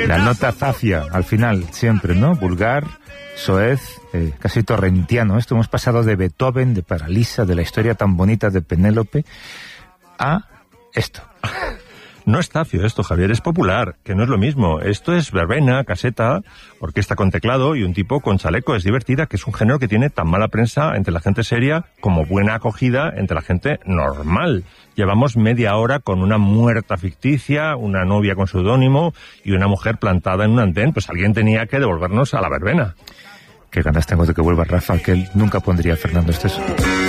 La nota zafia, al final, siempre, ¿no? Vulgar, soez, casi torrentiano. Esto hemos pasado de Beethoven, de Paralisa, de la historia tan bonita de Penélope, a esto. No es zafio esto, Javier, es popular, que no es lo mismo. Esto es verbena, caseta, orquesta con teclado y un tipo con chaleco. Es divertida, que es un género que tiene tan mala prensa entre la gente seria como buena acogida entre la gente normal. Llevamos media hora con una muerta ficticia, una novia con seudónimo y una mujer plantada en un andén. Pues alguien tenía que devolvernos a la verbena. Qué ganas tengo de que vuelva Rafa, que él nunca pondría a Fernando Esteso.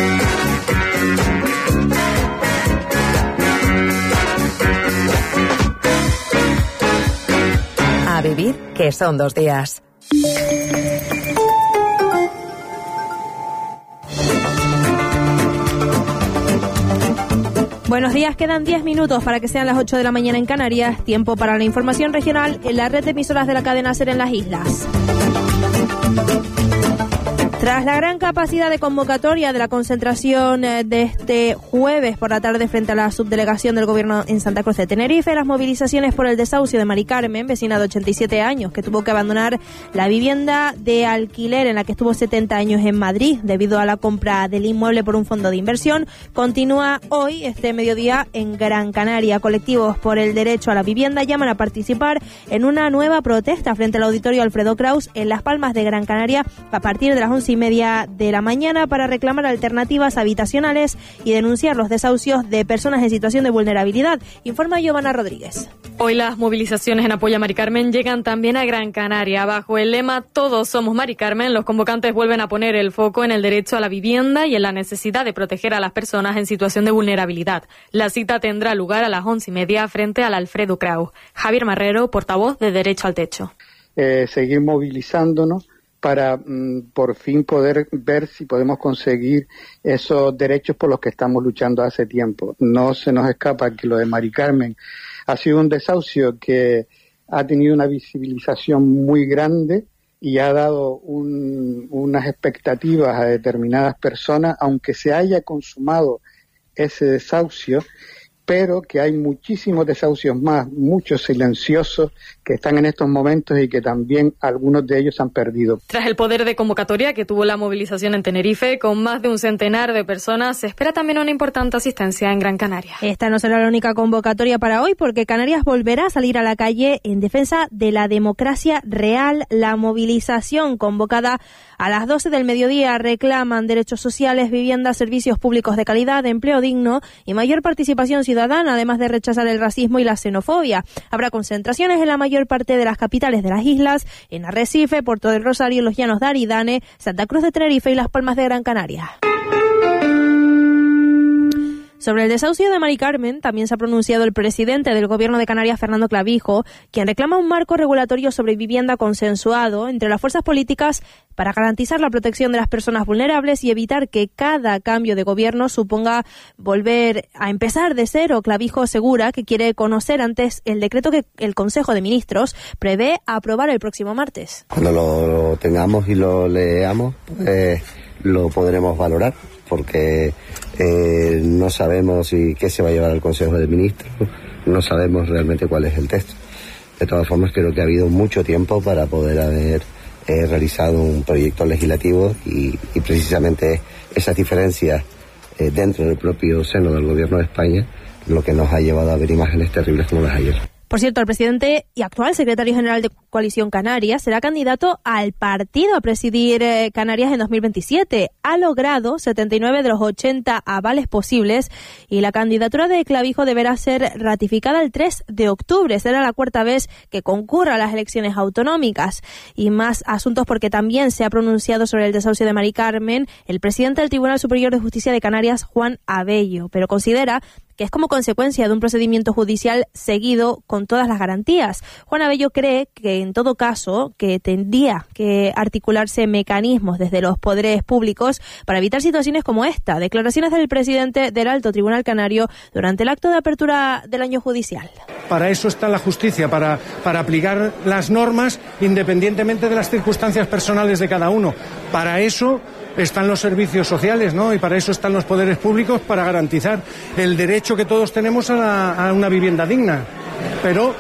A vivir, que son 2 días. Buenos días, quedan 10 minutos para que sean las 8 de la mañana en Canarias. Tiempo para la información regional en la red de emisoras de la cadena SER en las islas. Tras la gran capacidad de convocatoria de la concentración de este jueves por la tarde frente a la subdelegación del gobierno en Santa Cruz de Tenerife, las movilizaciones por el desahucio de Mari Carmen, vecina de 87 años, que tuvo que abandonar la vivienda de alquiler en la que estuvo 70 años en Madrid debido a la compra del inmueble por un fondo de inversión, continúa hoy, este mediodía, en Gran Canaria. Colectivos por el derecho a la vivienda llaman a participar en una nueva protesta frente al auditorio Alfredo Kraus en Las Palmas de Gran Canaria a partir de las 11:30 de la mañana para reclamar alternativas habitacionales y denunciar los desahucios de personas en situación de vulnerabilidad. Informa Giovanna Rodríguez. Hoy las movilizaciones en apoyo a Mari Carmen llegan también a Gran Canaria. Bajo el lema Todos somos Mari Carmen, los convocantes vuelven a poner el foco en el derecho a la vivienda y en la necesidad de proteger a las personas en situación de vulnerabilidad. La cita tendrá lugar a las 11:30 frente al Alfredo Kraus. Javier Marrero, portavoz de Derecho al Techo. Seguir movilizándonos para por fin poder ver si podemos conseguir esos derechos por los que estamos luchando hace tiempo. No se nos escapa que lo de Mari Carmen ha sido un desahucio que ha tenido una visibilización muy grande y ha dado unas expectativas a determinadas personas, aunque se haya consumado ese desahucio, pero que hay muchísimos desahucios más, muchos silenciosos que están en estos momentos y que también algunos de ellos se han perdido. Tras el poder de convocatoria que tuvo la movilización en Tenerife, con más de un centenar de personas, se espera también una importante asistencia en Gran Canaria. Esta no será la única convocatoria para hoy, porque Canarias volverá a salir a la calle en defensa de la democracia real. La movilización convocada a las 12 del mediodía reclaman derechos sociales, vivienda, servicios públicos de calidad, empleo digno y mayor participación ciudadana, además de rechazar el racismo y la xenofobia. Habrá concentraciones en la mayor parte de las capitales de las islas, en Arrecife, Puerto del Rosario, Los Llanos de Aridane, Santa Cruz de Tenerife y Las Palmas de Gran Canaria. Sobre el desahucio de Mari Carmen también se ha pronunciado el presidente del Gobierno de Canarias, Fernando Clavijo, quien reclama un marco regulatorio sobre vivienda consensuado entre las fuerzas políticas para garantizar la protección de las personas vulnerables y evitar que cada cambio de gobierno suponga volver a empezar de cero. Clavijo asegura que quiere conocer antes el decreto que el Consejo de Ministros prevé aprobar el próximo martes. Cuando lo tengamos y lo leamos, pues lo podremos valorar, porque no sabemos qué se va a llevar al Consejo de Ministros, no sabemos realmente cuál es el texto. De todas formas, creo que ha habido mucho tiempo para poder haber realizado un proyecto legislativo y precisamente esas diferencias dentro del propio seno del Gobierno de España lo que nos ha llevado a ver imágenes terribles como las de ayer. Por cierto, el presidente y actual secretario general de Coalición Canaria será candidato al partido a presidir Canarias en 2027. Ha logrado 79 de los 80 avales posibles y la candidatura de Clavijo deberá ser ratificada el 3 de octubre. Será la 4ª vez que concurra a las elecciones autonómicas. Y más asuntos, porque también se ha pronunciado sobre el desahucio de Mari Carmen el presidente del Tribunal Superior de Justicia de Canarias, Juan Abello, pero considera que es como consecuencia de un procedimiento judicial seguido con todas las garantías. Juan Abello cree que, en todo caso, que tendría que articularse mecanismos desde los poderes públicos para evitar situaciones como esta. Declaraciones del presidente del Alto Tribunal Canario durante el acto de apertura del año judicial. Para eso está la justicia, para aplicar las normas independientemente de las circunstancias personales de cada uno. Para eso están los servicios sociales, ¿no? Y para eso están los poderes públicos, para garantizar el derecho que todos tenemos a una vivienda digna. Pero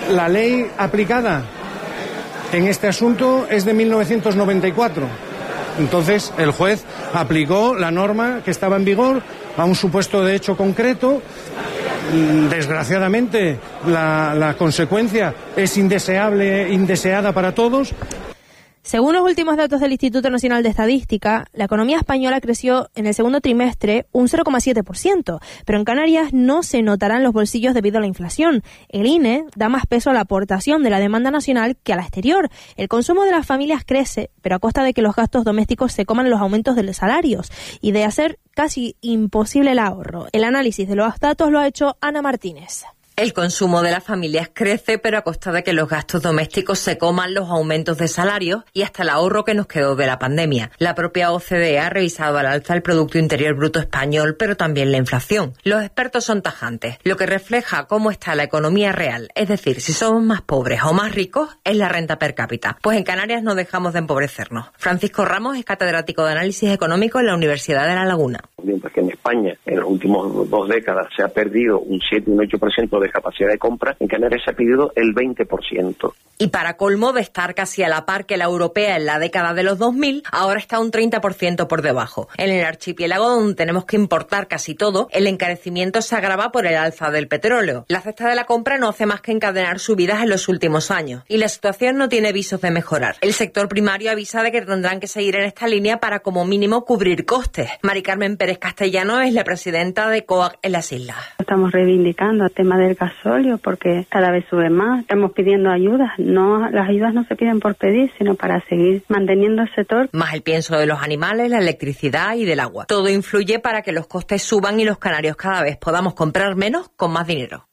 La ley aplicada en este asunto es de 1994. Entonces, el juez aplicó la norma que estaba en vigor a un supuesto de hecho concreto. Desgraciadamente, la consecuencia es indeseada para todos. Según los últimos datos del Instituto Nacional de Estadística, la economía española creció en el segundo trimestre un 0,7%, pero en Canarias no se notarán los bolsillos debido a la inflación. El INE da más peso a la aportación de la demanda nacional que a la exterior. El consumo de las familias crece, pero a costa de que los gastos domésticos se coman los aumentos de los salarios y de hacer casi imposible el ahorro. El análisis de los datos lo ha hecho Ana Martínez. El consumo de las familias crece, pero a costa de que los gastos domésticos se coman los aumentos de salarios y hasta el ahorro que nos quedó de la pandemia. La propia OCDE ha revisado al alza el Producto Interior Bruto español, pero también la inflación. Los expertos son tajantes. Lo que refleja cómo está la economía real, es decir, si somos más pobres o más ricos, es la renta per cápita. Pues en Canarias no dejamos de empobrecernos. Francisco Ramos es catedrático de Análisis Económico en la Universidad de La Laguna. Mientras que en España, en las últimas 2 décadas, se ha perdido un 7 y un 8% de capacidad de compra, en Canarias se ha perdido el 20%. Y para colmo de estar casi a la par que la europea en la década de los 2000, ahora está un 30% por debajo. En el archipiélago, donde tenemos que importar casi todo, el encarecimiento se agrava por el alza del petróleo. La cesta de la compra no hace más que encadenar subidas en los últimos años y la situación no tiene visos de mejorar. El sector primario avisa de que tendrán que seguir en esta línea para como mínimo cubrir costes. Mari Carmen Pérez Castellano es la presidenta de COAG en las islas. Estamos reivindicando el tema del gasóleo porque cada vez sube más. Estamos pidiendo ayudas. No, las ayudas no se piden por pedir, sino para seguir manteniendo el sector. Más el pienso de los animales, la electricidad y del agua. Todo influye para que los costes suban y los canarios cada vez podamos comprar menos con más dinero.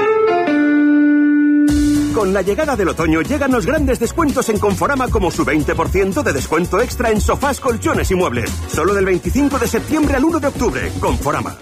Con la llegada del otoño llegan los grandes descuentos en Conforama, como su 20% de descuento extra en sofás, colchones y muebles. Solo del 25 de septiembre al 1 de octubre. Conforama.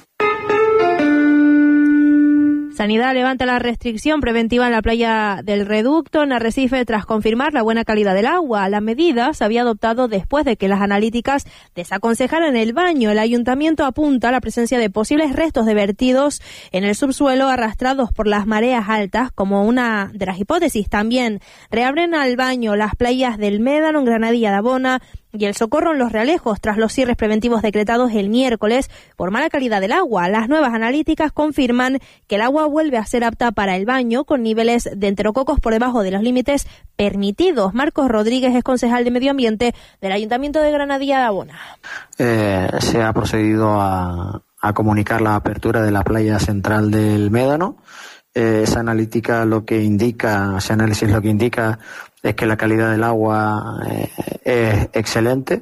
Sanidad levanta la restricción preventiva en la playa del Reducto, en Arrecife, tras confirmar la buena calidad del agua. La medida se había adoptado después de que las analíticas desaconsejaran el baño. El ayuntamiento apunta a la presencia de posibles restos de vertidos en el subsuelo arrastrados por las mareas altas como una de las hipótesis. También reabren al baño las playas del Médano, en Granadilla de Abona, y el Socorro en Los Realejos, tras los cierres preventivos decretados el miércoles por mala calidad del agua. Las nuevas analíticas confirman que el agua vuelve a ser apta para el baño, con niveles de enterococos por debajo de los límites permitidos. Marcos Rodríguez es concejal de Medio Ambiente del Ayuntamiento de Granadilla de Abona. Se ha procedido a comunicar la apertura de la playa central del Médano. Esa analítica lo que indica, ese análisis lo que indica es que la calidad del agua es excelente.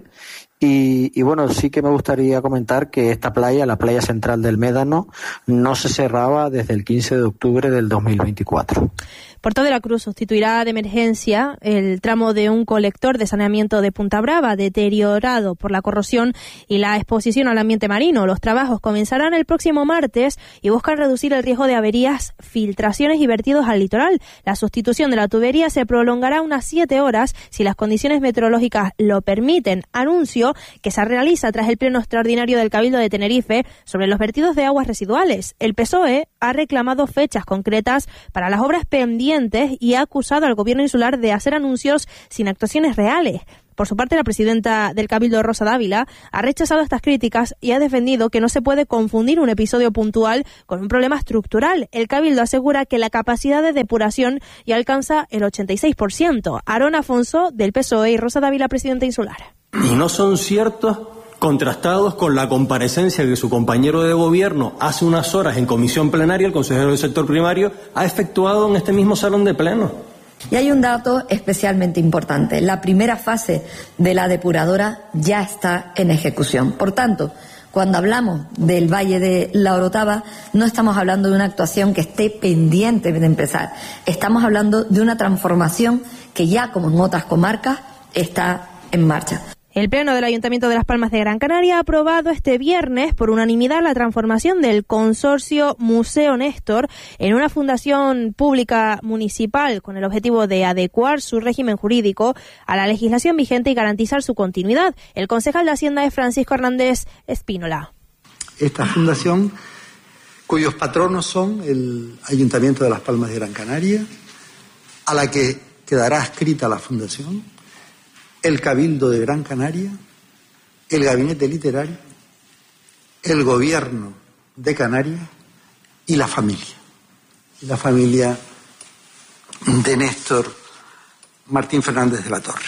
Y bueno, sí que me gustaría comentar que esta playa, la playa central del Médano, no se cerraba desde el 15 de octubre del 2024. Puerto de la Cruz sustituirá de emergencia el tramo de un colector de saneamiento de Punta Brava, deteriorado por la corrosión y la exposición al ambiente marino. Los trabajos comenzarán el próximo martes y buscan reducir el riesgo de averías, filtraciones y vertidos al litoral. La sustitución de la tubería se prolongará unas 7 horas si las condiciones meteorológicas lo permiten. Anuncio que se realiza tras el pleno extraordinario del Cabildo de Tenerife sobre los vertidos de aguas residuales. El PSOE ha reclamado fechas concretas para las obras pendientes y ha acusado al gobierno insular de hacer anuncios sin actuaciones reales. Por su parte, la presidenta del Cabildo, Rosa Dávila, ha rechazado estas críticas y ha defendido que no se puede confundir un episodio puntual con un problema estructural. El Cabildo asegura que la capacidad de depuración ya alcanza el 86%. Aarón Afonso, del PSOE, y Rosa Dávila, presidenta insular. Y no son ciertos, contrastados con la comparecencia que su compañero de gobierno hace unas horas en comisión plenaria, el consejero del sector primario, ha efectuado en este mismo salón de pleno. Y hay un dato especialmente importante. La primera fase de la depuradora ya está en ejecución. Por tanto, cuando hablamos del Valle de la Orotava, no estamos hablando de una actuación que esté pendiente de empezar. Estamos hablando de una transformación que ya, como en otras comarcas, está en marcha. El Pleno del Ayuntamiento de Las Palmas de Gran Canaria ha aprobado este viernes por unanimidad la transformación del consorcio Museo Néstor en una fundación pública municipal con el objetivo de adecuar su régimen jurídico a la legislación vigente y garantizar su continuidad. El concejal de Hacienda es Francisco Hernández Espínola. Esta fundación, cuyos patronos son el Ayuntamiento de Las Palmas de Gran Canaria, a la que quedará adscrita la Fundación, el Cabildo de Gran Canaria, el Gabinete Literario, el Gobierno de Canarias y la familia. La familia de Néstor Martín Fernández de la Torre.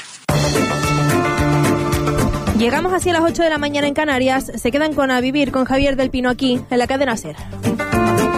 Llegamos así a las 8 de la mañana en Canarias. Se quedan con A Vivir con Javier del Pino aquí en la cadena SER.